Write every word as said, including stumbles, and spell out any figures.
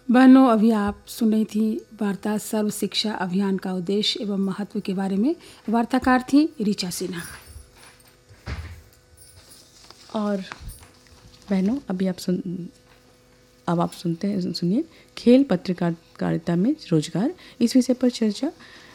बहनों, अभी आप सुन रही थी वार्ता सर्व शिक्षा अभियान का उद्देश्य एवं महत्व के बारे में। वार्ताकार थी ऋचा सिन्हा। और बहनों, अभी आप सुन अब आप सुनते हैं सुनिए खेल पत्रकारिता में रोजगार, इस विषय पर चर्चा